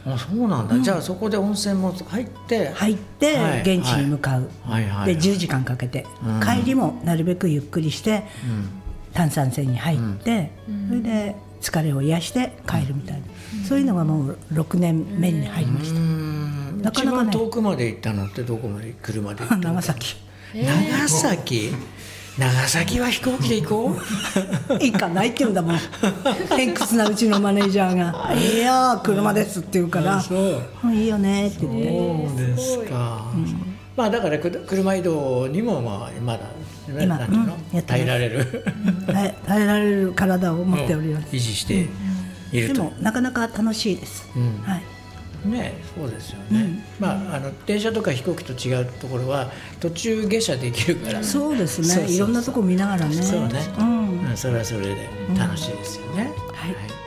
あ、そうなんだ、じゃあそこで温泉も入って現地に向かう、で10時間かけて、帰りもなるべくゆっくりして、炭酸泉に入って、それで疲れを癒して帰るみたいな、そういうのがもう6年目に入りました。なかなかね、 一番遠くまで行ったのってどこまで車で行ったの？ 長崎。 長崎は飛行機で行こう行かないって言うんだもん。偏屈なうちのマネージャーがいや車ですって言うからいいよねって言って。 そうですか、まあだから車移動にもまだ今耐えられる耐えられる体を持っております。 維持していると。 でもなかなか楽しいです。 ね、そうですよね、電車とか飛行機と違うところは途中下車できるから、 そうですね、いろんなとこ見ながらね、 そうね、それはそれで楽しいですよね。 はい。